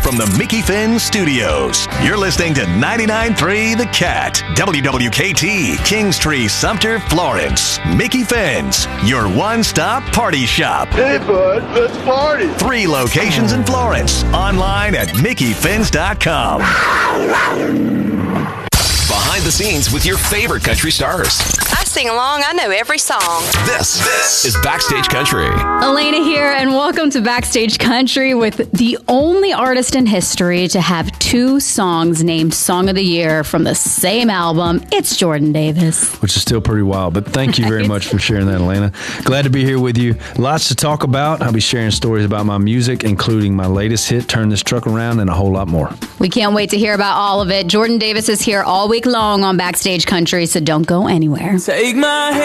from the Mickey Finn Studios. You're listening to 99.3 The Cat, WWKT, Kingstree, Sumter, Florence. Mickey Finn's, your one-stop party shop. Hey, bud, let's party. 3 locations in Florence. Online at MickeyFinns.com. Behind the scenes with your favorite country stars. I sing along. I know every song. This is Backstage Country. Elena here, and welcome to Backstage Country with the only artist in history to have 2 songs named Song of the Year from the same album. It's Jordan Davis. Which is still pretty wild, but thank you very much for sharing that, Elena. Glad to be here with you. Lots to talk about. I'll be sharing stories about my music, including my latest hit, Turn This Truck Around, and a whole lot more. We can't wait to hear about all of it. Jordan Davis is here all week long on Backstage Country, so don't go anywhere. Take my hand.